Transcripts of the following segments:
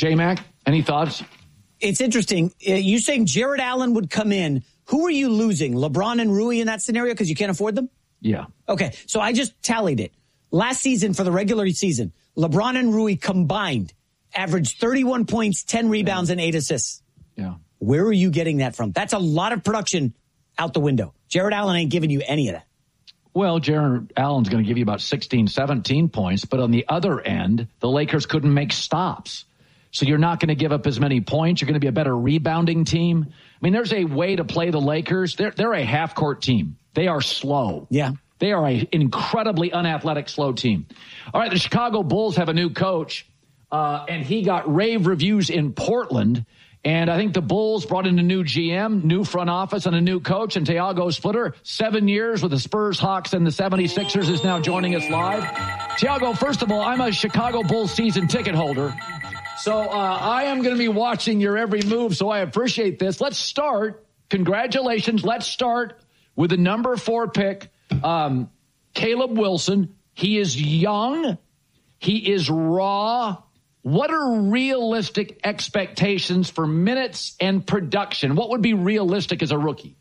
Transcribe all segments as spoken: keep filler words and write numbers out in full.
J-Mac, any thoughts? It's interesting. You saying Jared Allen would come in. Who are you losing? LeBron and Rui in that scenario because you can't afford them? Yeah. Okay, so I just tallied it. Last season for the regular season, LeBron and Rui combined averaged thirty-one points, ten rebounds, and eight assists. Yeah. Where are you getting that from? That's a lot of production out the window. Jared Allen ain't giving you any of that. Well, Jared Allen's going to give you about sixteen, seventeen points, but on the other end, the Lakers couldn't make stops. So you're not going to give up as many points. You're going to be a better rebounding team. I mean, there's a way to play the Lakers. They're, they're a half-court team. They are slow. Yeah. They are an incredibly unathletic, slow team. All right, the Chicago Bulls have a new coach, uh, and he got rave reviews in Portland. And I think the Bulls brought in a new G M, new front office, and a new coach. And Tiago Splitter, seven years with the Spurs, Hawks, and the seventy-sixers, is now joining us live. Tiago, first of all, I'm a Chicago Bulls season ticket holder. So uh, I am going to be watching your every move, so I appreciate this. Let's start. Congratulations. Let's start with the number four pick, um, Caleb Wilson. He is young. He is raw. What are realistic expectations for minutes and production? What would be realistic as a rookie?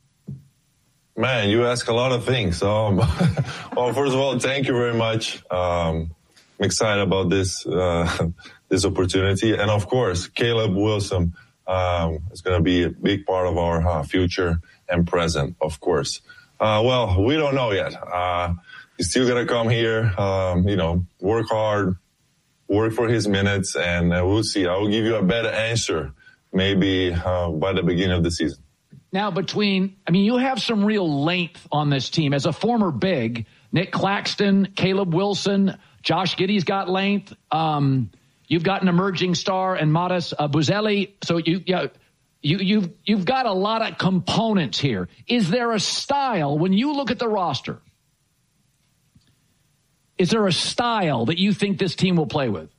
Man, you ask a lot of things. Um, well, first of all, thank you very much. Um, I'm excited about this uh, this opportunity. And, of course, Caleb Wilson um, is going to be a big part of our uh, future and present, of course. Uh, well, we don't know yet. Uh, he's still going to come here, um, you know, work hard, work for his minutes, and uh, we'll see. I will give you a better answer maybe uh, by the beginning of the season. Now, between, I mean, you have some real length on this team. As a former big, Nick Claxton, Caleb Wilson, Josh Giddey's got length. Um, you've got an emerging star and Matas uh, Buzeli. So you, yeah, you, you've, you've got a lot of components here. Is there a style, when you look at the roster, is there a style that you think this team will play with?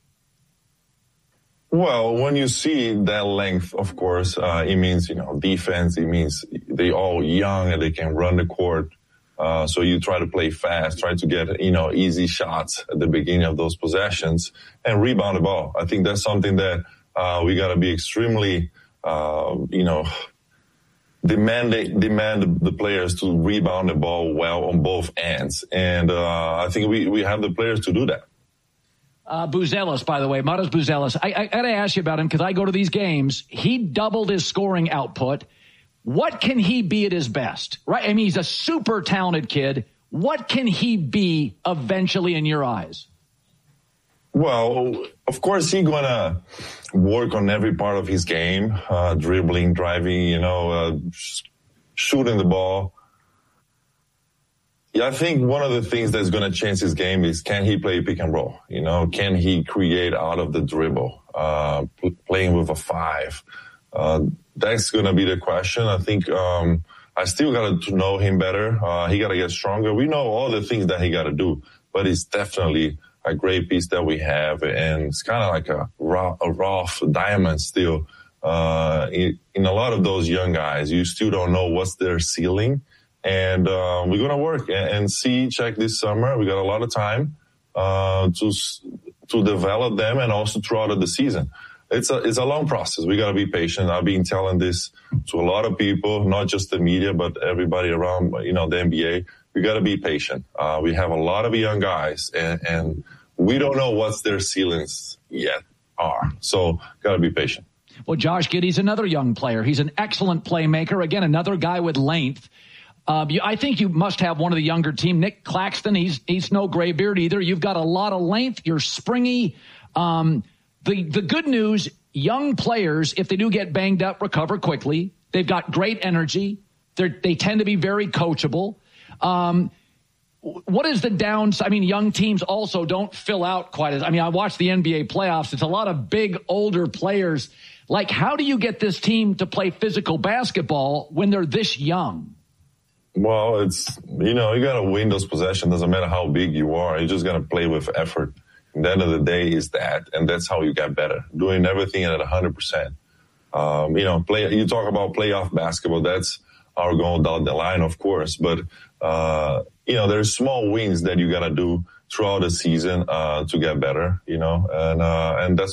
Well, when you see that length, of course, uh, it means, you know, defense. It means they all young and they can run the court. Uh, so you try to play fast, try to get, you know, easy shots at the beginning of those possessions and rebound the ball. I think that's something that uh, we got to be extremely, uh, you know, demand demand the players to rebound the ball well on both ends. And uh, I think we, we have the players to do that. Uh, Buzelis, by the way, Matas Buzelis. I, I got to ask you about him because I go to these games. He doubled his scoring output. What can he be at his best? Right? I mean, he's a super talented kid. What can he be eventually in your eyes? Well, of course, he's going to work on every part of his game, uh, dribbling, driving, you know, uh, shooting the ball. Yeah, I think one of the things that's going to change his game is, can he play pick and roll? You know, can he create out of the dribble, uh, p- playing with a five? Uh, that's going to be the question. I think um, I still got to know him better. Uh, he got to get stronger. We know all the things that he got to do, but it's definitely a great piece that we have, and it's kind of like a raw, a rough diamond still. Uh, in, in a lot of those young guys, you still don't know what's their ceiling. And uh, we're going to work and, and see, check this summer. We got a lot of time uh, to to develop them and also throughout the season. It's a it's a long process. We got to be patient. I've been telling this to a lot of people, not just the media, but everybody around, you know, the N B A. We got to be patient. Uh, we have a lot of young guys, and, and we don't know what's their ceilings yet are. So got to be patient. Well, Josh Giddey's another young player. He's an excellent playmaker. Again, another guy with length. Uh, you, I think you must have one of the younger team. Nick Claxton, he's he's no graybeard either. You've got a lot of length. You're springy. Um, the the good news, young players, if they do get banged up, recover quickly. They've got great energy. They they tend to be very coachable. Um, what is the downside? I mean, young teams also don't fill out quite as. I mean, I watch the N B A playoffs. It's a lot of big, older players. Like, how do you get this team to play physical basketball when they're this young? Well, it's, you know, you got to win those possessions. Doesn't matter how big you are. You just got to play with effort. And the end of the day is that, and that's how you get better. Doing everything at one hundred percent. Um, you know, play. You talk about playoff basketball. That's our goal down the line, of course. But, uh, you know, there's small wins that you got to do throughout the season uh, to get better, you know, and uh, and that's